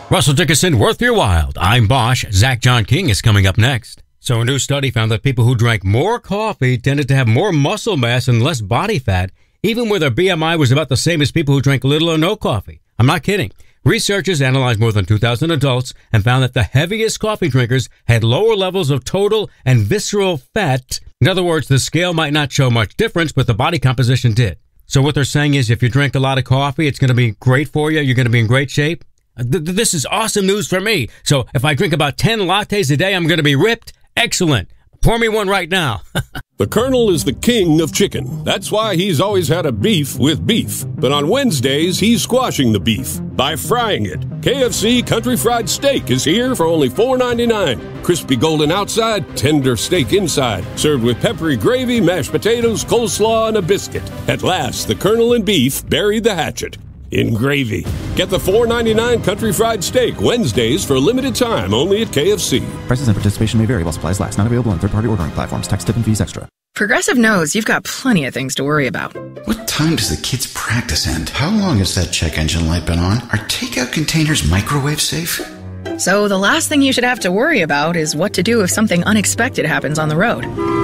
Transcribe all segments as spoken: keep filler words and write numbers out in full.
Russell Dickinson, worth your while. I'm Bosch. Zach John King is coming up next. So a new study found that people who drank more coffee tended to have more muscle mass and less body fat, even where their B M I was about the same as people who drank little or no coffee. I'm not kidding. Researchers analyzed more than two thousand adults and found that the heaviest coffee drinkers had lower levels of total and visceral fat. In other words, the scale might not show much difference, but the body composition did. So what they're saying is if you drink a lot of coffee, it's going to be great for you. You're going to be in great shape. Th- this is awesome news for me. So if I drink about ten lattes a day, I'm going to be ripped. Excellent. Pour me one right now. The Colonel is the king of chicken. That's why he's always had a beef with beef. But on Wednesdays, he's squashing the beef by frying it. K F C Country Fried Steak is here for only four ninety-nine. Crispy golden outside, tender steak inside. Served with peppery gravy, mashed potatoes, coleslaw, and a biscuit. At last, the Colonel and beef buried the hatchet in gravy. Get the four ninety-nine Country Fried Steak Wednesdays for a limited time only at K F C. Prices and participation may vary while supplies last. Not available on third-party ordering platforms. Tax, tip, and fees extra. Progressive knows you've got plenty of things to worry about. What time does the kids' practice end? How long has that check engine light been on? Are takeout containers microwave safe? So the last thing you should have to worry about is what to do if something unexpected happens on the road.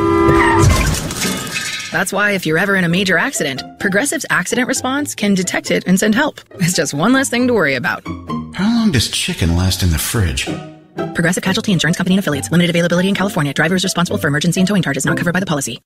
That's why if you're ever in a major accident, Progressive's accident response can detect it and send help. It's just one less thing to worry about. How long does chicken last in the fridge? Progressive Casualty Insurance Company and Affiliates. Limited availability in California. Drivers responsible for emergency and towing charges not covered by the policy.